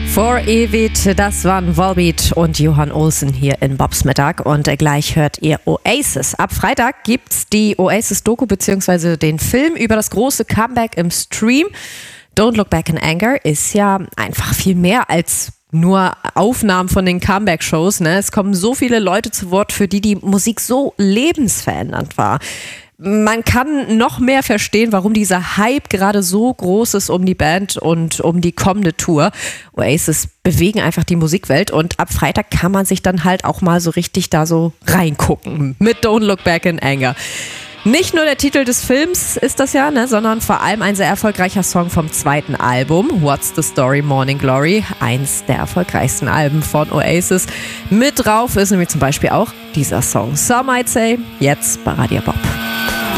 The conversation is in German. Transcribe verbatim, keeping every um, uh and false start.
For Evit, das waren Volbeat und Johann Olsen hier in Bobs Mittag und gleich hört ihr Oasis. Ab Freitag gibt's die Oasis-Doku bzw. den Film über das große Comeback im Stream. Don't Look Back in Anger ist ja einfach viel mehr als nur Aufnahmen von den Comeback-Shows. Ne? Es kommen so viele Leute zu Wort, für die die Musik so lebensverändernd war. Man kann noch mehr verstehen, warum dieser Hype gerade so groß ist um die Band und um die kommende Tour. Oasis bewegen einfach die Musikwelt und ab Freitag kann man sich dann halt auch mal so richtig da so reingucken mit Don't Look Back in Anger. Nicht nur der Titel des Films ist das ja, ne, sondern vor allem ein sehr erfolgreicher Song vom zweiten Album, What's the Story, Morning Glory, eins der erfolgreichsten Alben von Oasis. Mit drauf ist nämlich zum Beispiel auch dieser Song Some Might Say, jetzt bei Radio Bob.